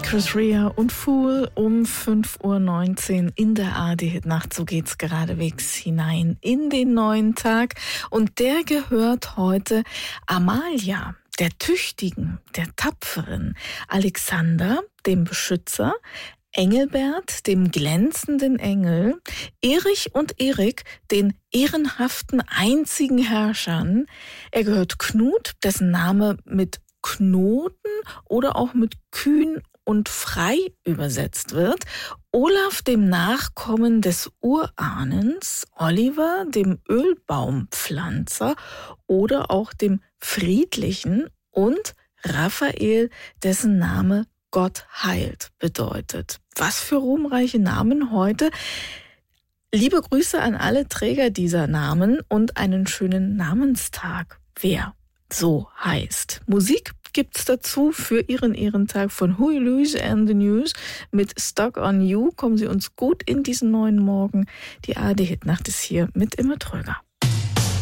Chris Rea und Fool um 5:19 Uhr in der ARD-Hit-Nacht. So geht's geradewegs hinein in den neuen Tag. Und der gehört heute Amalia, der Tüchtigen, der Tapferen, Alexander, dem Beschützer, Engelbert, dem glänzenden Engel, Erich und Erik, den ehrenhaften einzigen Herrschern. Er gehört Knut, dessen Name mit Knoten oder auch mit kühn und frei übersetzt wird, Olaf, dem Nachkommen des Urahnens, Oliver, dem Ölbaumpflanzer oder auch dem Friedlichen und Raphael, dessen Name Gott heilt bedeutet. Was für ruhmreiche Namen heute. Liebe Grüße an alle Träger dieser Namen und einen schönen Namenstag, wer so heißt. Musik gibt's dazu für Ihren Ehrentag von Huey Lewis and the News mit Stuck on You. Kommen Sie uns gut in diesen neuen Morgen. Die ARD-Hit-Nacht ist hier mit Imme Tröger.